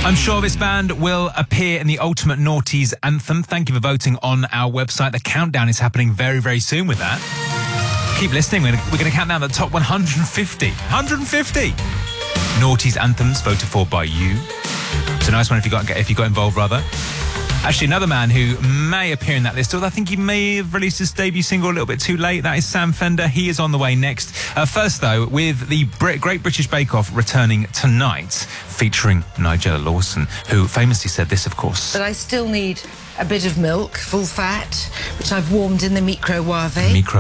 I'm sure this band will appear in the Ultimate Naughties anthem. Thank you for voting on our website. The countdown is happening very, very soon with that. Keep listening. We're going to count down the top 150. 150 Naughties anthems voted for by you. It's a nice one if you got involved, rather. Actually, another man who may appear in that list, although I think he may have released his debut single a little bit too late. That is Sam Fender. He is on the way next. First, though, with the Great British Bake Off returning tonight, featuring Nigella Lawson, who famously said this, of course. But I still need a bit of milk, full fat, which I've warmed in the microwave.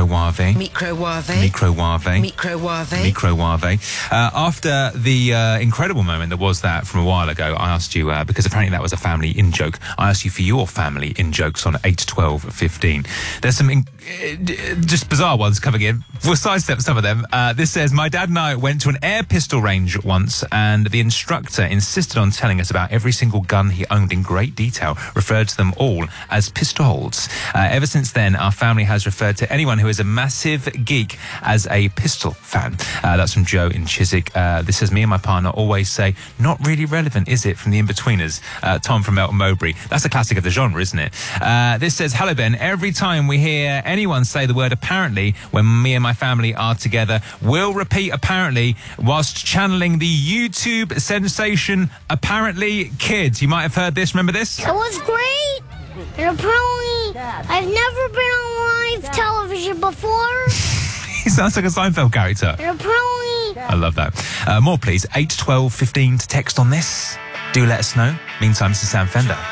After the incredible moment that was that from a while ago, I asked you, because apparently that was a family in-joke, I asked you for your family in-jokes on 8, 12, 15. There's some just bizarre ones coming in. We'll sidestep some of them. This says, my dad and I went to an air pistol range once, and the instructor insisted on telling us about every single gun he owned in great detail, referred to them all as pistols. Ever since then, our family has referred to anyone who is a massive geek as a pistol fan. That's from Joe in Chiswick. This says, me and my partner always say, not really relevant, is it, from the In-Betweeners? Tom from Melton Mowbray. That's a classic of the genre, isn't it? This says, hello, Ben. Every time we hear anyone say the word apparently when me and my family are together, we'll repeat apparently whilst channeling the YouTube sensation Apparently Kids. You might have heard this. Remember this? That was great. And apparently, I've never been on live television before. He sounds like a Seinfeld character. And apparently... I love that. More, please. 8, 12, 15 to text on this. Do let us know. Meantime, this is Sam Fender.